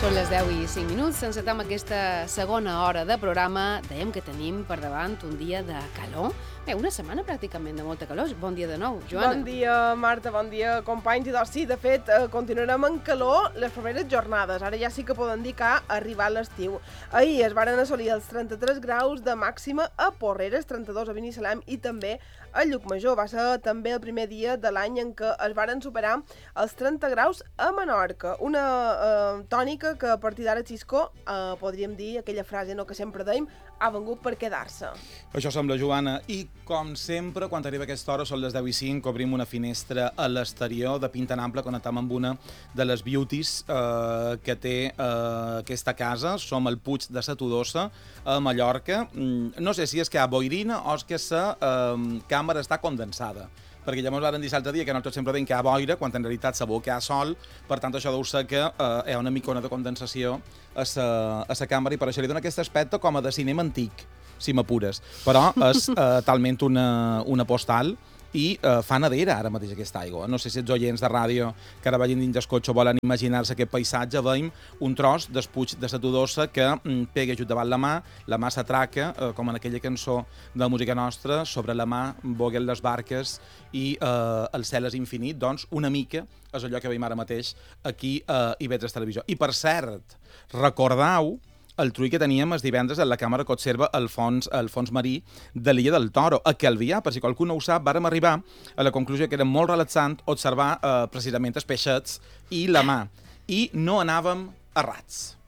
Són les 10 i 5 minuts, encetem aquesta segona hora de programa. Dèiem que tenim per davant un dia de calor. Bé, una setmana pràcticament de molta calor. Bon dia de nou, Joana. Bon dia, Marta, bon dia, companys. I doncs sí, de fet, continuarem en calor les properes jornades. Ara ja sí que poden dir que ha arribat l'estiu. Ahir es varen assolir els 33 graus de màxima a Porreres, 32 a Binissalem i també a Llucmajor. Va ser també el primer dia de l'any en què es varen superar els 30 graus a Menorca. Una tònica que a partir d'ara, Xisco, podríem dir aquella frase que sempre dèiem, ha vengut per quedar-se. Això sembla, Joana. I, com sempre, quan arriba aquesta hora, són les 10 i 5, obrim una finestra a l'exterior de Pinta Ample, connectam amb una de les beauties que té aquesta casa. Som al Puig de sa Todosa, a Mallorca. No sé si és que hi ha boirina o és que la càmera està condensada, perquè llavors varen dir l'altre dia que nosaltres sempre veiem que hi ha boira, quan en realitat sabeu que hi ha sol, per tant això deu ser que hi ha una micona de condensació a la càmera i per això li dona aquest aspecte com a de cinema antic, si m'apures. Però és talment una postal i fa nedera ara mateix aquesta aigua. No sé si els oients de ràdio que ara vagin dins del cotxe volen imaginar-se aquest paisatge. Veiem un tros del Puig de sa Todosa que pega just davant la mà s'atraca, com en aquella cançó de la música nostra, sobre la mà voguen les barques i el cel és infinit. Doncs una mica és allò que veiem ara mateix aquí a IB3 Televisió. I per cert, recordeu el trull que teníem els divendres en la càmera que observa el fons marí de l'illa del Toro. A Calvià, per si qualcú no ho sap, vàrem arribar a la conclusió que era molt relaxant observar precisament els peixets i la mà. I no anàvem errats.